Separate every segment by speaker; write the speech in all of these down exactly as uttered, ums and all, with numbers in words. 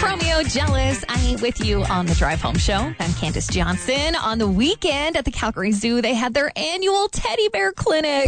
Speaker 1: Chromeo, Jealous. I ain't with you on the Drive Home Show. I'm Candace Johnson. On the weekend at the Calgary Zoo, they had their annual teddy bear clinic.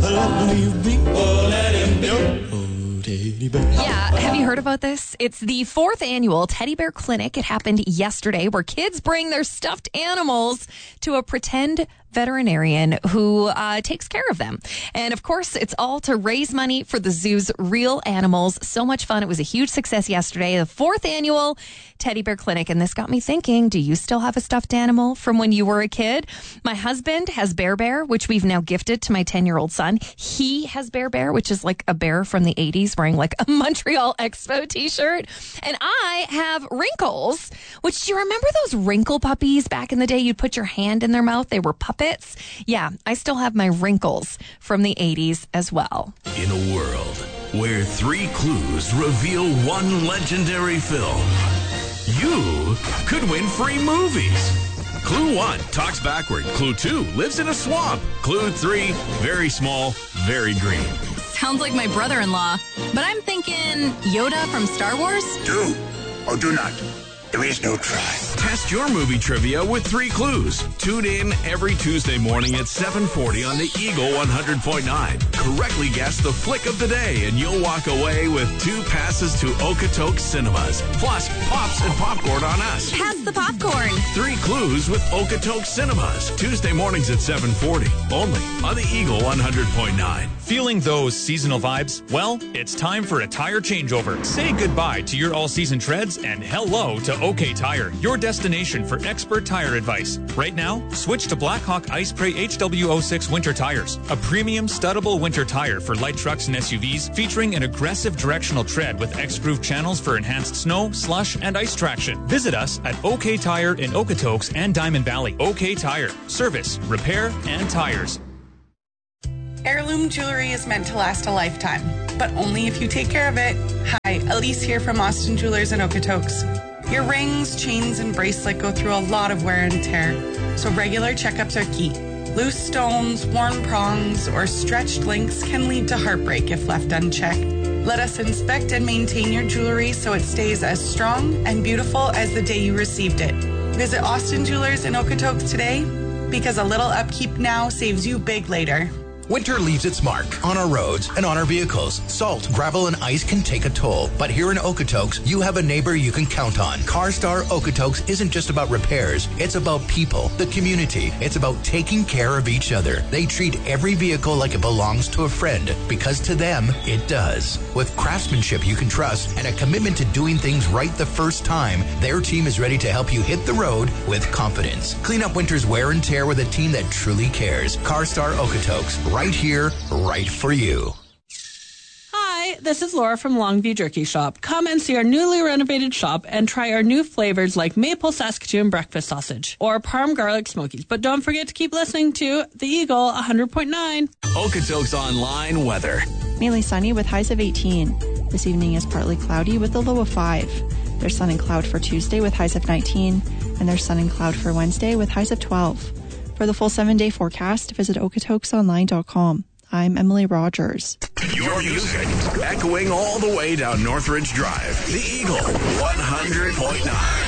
Speaker 1: Yeah, have you heard about this? It's the fourth annual Teddy Bear Clinic. It happened yesterday, where kids bring their stuffed animals to a pretend veterinarian who uh, takes care of them. And of course, it's all to raise money for the zoo's real animals. So much fun. It was a huge success yesterday, the fourth annual Teddy Bear Clinic. And this got me thinking, do you still have a stuffed animal from when you were a kid? My husband has Bear Bear, which we've now gifted to my ten-year-old son. He has Bear Bear, which is like a bear from the eighties wearing like a Montreal Expo t-shirt. And I have Wrinkles, which, do you remember those wrinkle puppies back in the day? You'd put your hand in their mouth. They were puppets. Yeah, I still have my Wrinkles from the eighties as well.
Speaker 2: In a world where three clues reveal one legendary film, you could win free movies. Clue one, talks backward. Clue two, lives in a swamp. Clue three, very small, very green.
Speaker 3: Sounds like my brother-in-law. But I'm thinking Yoda from Star Wars?
Speaker 4: Do or do not. There is no try.
Speaker 2: Test your movie trivia with three clues. Tune in every Tuesday morning at seven forty on the Eagle one hundred point nine. Correctly guess the flick of the day, and you'll walk away with two passes to Okotoks Cinemas. Plus, pops and popcorn on us.
Speaker 3: Pass the popcorn.
Speaker 2: Three clues with Okotoks Cinemas. Tuesday mornings at seven forty. Only on the Eagle one hundred point nine.
Speaker 5: Feeling those seasonal vibes? Well, it's time for a tire changeover. Say goodbye to your all-season treads and hello to OK Tire, your destination for expert tire advice. Right now, switch to Blackhawk Ice Spray H W oh six winter tires, a premium studdable winter tire for light trucks and S U Vs, featuring an aggressive directional tread with X-groove channels for enhanced snow, slush, and ice traction. Visit us at OK Tire in Okotoks and Diamond Valley. OK Tire, service, repair, and tires.
Speaker 6: Heirloom jewelry is meant to last a lifetime, but only if you take care of it. Hi, Elise here from Austin Jewelers in Okotoks. Your rings, chains, and bracelet go through a lot of wear and tear, so regular checkups are key. Loose stones, worn prongs, or stretched links can lead to heartbreak if left unchecked. Let us inspect and maintain your jewelry so it stays as strong and beautiful as the day you received it. Visit Austin Jewelers in Okotoks today, because a little upkeep now saves you big later.
Speaker 7: Winter leaves its mark on our roads and on our vehicles. Salt, gravel, and ice can take a toll. But here in Okotoks, you have a neighbor you can count on. CarStar Okotoks isn't just about repairs. It's about people, the community. It's about taking care of each other. They treat every vehicle like it belongs to a friend, because to them, it does. With craftsmanship you can trust and a commitment to doing things right the first time, their team is ready to help you hit the road with confidence. Clean up winter's wear and tear with a team that truly cares. CarStar Okotoks. Right here, right for you.
Speaker 8: Hi, this is Laura from Longview Jerky Shop. Come and see our newly renovated shop and try our new flavors like Maple Saskatoon Breakfast Sausage or Parm Garlic Smokies. But don't forget to keep listening to The Eagle one hundred point nine.
Speaker 2: Okotoks Online weather.
Speaker 9: Mainly sunny with highs of eighteen. This evening is partly cloudy with a low of five. There's sun and cloud for Tuesday with highs of nineteen. And there's sun and cloud for Wednesday with highs of twelve. For the full seven-day forecast, visit okotoks online dot com. I'm Emily Rogers.
Speaker 2: Your music echoing all the way down Northridge Drive. The Eagle one hundred point nine.